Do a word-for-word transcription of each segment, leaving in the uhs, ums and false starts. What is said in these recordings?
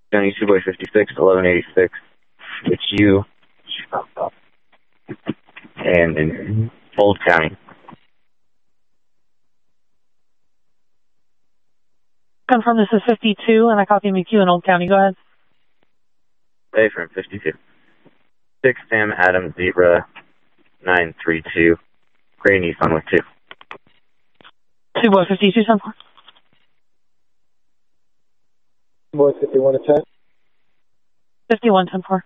County two boy fifty-six, eleven eighty-six. It's you. And in Old County. Confirm this is fifty-two, and I copy M Q in Old County. Go ahead. Bay from fifty-two. six Sam Adams Zebra nine three two. Gray Nissan with two. two boy fifty-two, ten four. Boy fifty-one to ten. fifty-one, ten four.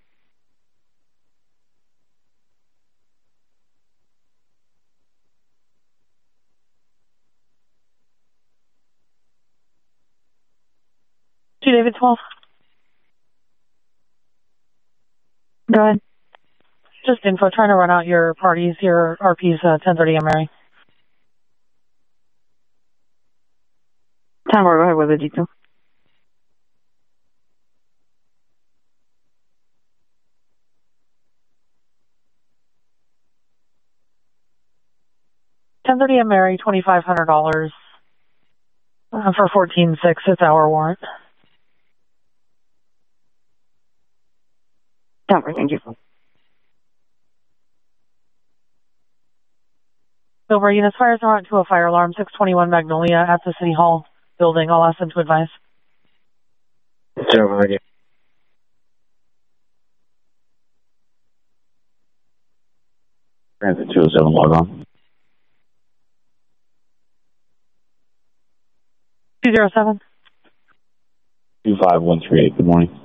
two David twelve. Go ahead. Just info, trying to run out your parties, your R Ps, uh, ten thirty M Mary. ten four, go ahead with the detail. ten thirty M Mary, twenty-five hundred dollars uh, for fourteen six, it's our warrant. ten four, thank you. Silver units, fires are on to a fire alarm, six twenty-one Magnolia at the City Hall building. I'll ask them to advise. Zero, again. Transit two oh seven, log on. two zero seven. two five one three eight, good morning.